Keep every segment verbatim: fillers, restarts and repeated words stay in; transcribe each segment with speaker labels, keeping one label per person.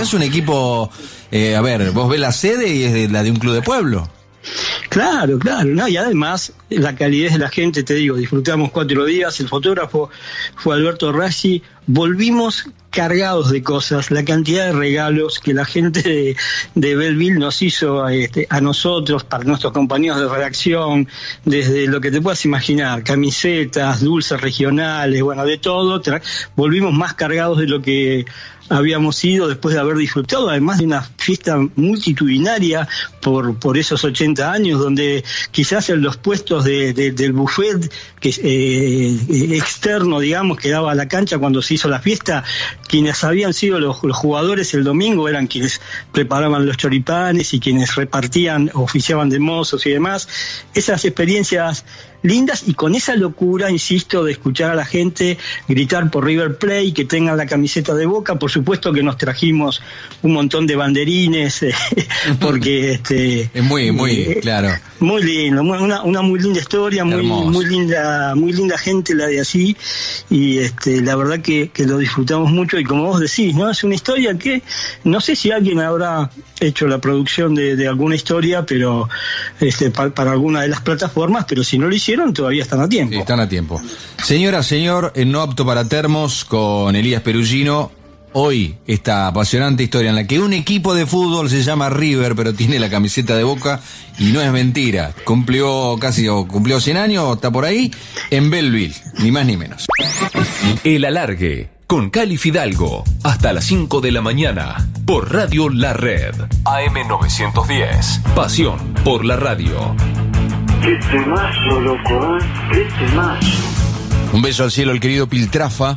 Speaker 1: es un equipo, eh, a ver, vos ves la sede y es de, la de un club de pueblo.
Speaker 2: Claro, claro, ¿no? Y además la calidez de la gente, te digo, disfrutamos cuatro días, el fotógrafo fue Alberto Rassi, volvimos cargados de cosas, la cantidad de regalos que la gente de, de Belleville nos hizo este, a nosotros, para nuestros compañeros de redacción, desde lo que te puedas imaginar, camisetas, dulces regionales, bueno, de todo, tra- volvimos más cargados de lo que habíamos ido después de haber disfrutado, además de una fiesta multitudinaria por por esos ochenta años, donde quizás en los puestos de, de, del buffet que eh, externo, digamos, que daba a la cancha cuando se hizo la fiesta, quienes habían sido los, los jugadores el domingo eran quienes preparaban los choripanes y quienes repartían, oficiaban de mozos y demás. Esas experiencias lindas, y con esa locura, insisto, de escuchar a la gente gritar por River Plate, que tengan la camiseta de Boca. Por supuesto que nos trajimos un montón de banderines, eh, porque este
Speaker 1: es muy, muy,
Speaker 2: eh,
Speaker 1: claro.
Speaker 2: Muy lindo, una, una muy linda historia, muy, muy linda, muy linda gente la de así, y este, la verdad que, que lo disfrutamos mucho, y como vos decís, ¿no? Es una historia que, no sé si alguien habrá hecho la producción de, de alguna historia, pero este, para, para alguna de las plataformas, pero si no lo hicieron, todavía están a tiempo.
Speaker 1: Sí, están a tiempo. Señora, señor, en No Apto para Termos, con Elías Perugino, hoy esta apasionante historia en la que un equipo de fútbol se llama River, pero tiene la camiseta de Boca, y no es mentira. Cumplió casi, o cumplió cien años, está por ahí, en Belleville, ni más ni menos.
Speaker 3: El Alargue, con Cali Fidalgo, hasta las cinco de la mañana, por Radio La Red, A M novecientos diez, pasión por la radio.
Speaker 4: Qué temazo, loco, ¿eh? Qué temazo.
Speaker 1: Un beso al cielo al querido Piltrafa,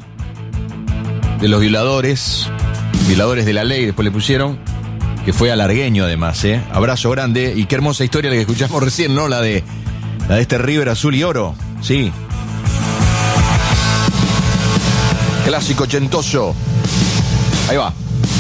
Speaker 1: de los violadores, violadores de la ley, después le pusieron, que fue alargueño además, ¿eh? Abrazo grande, y qué hermosa historia la que escuchamos recién, ¿no? La de, la de este River azul y oro, sí. Clásico ochentoso. Ahí va.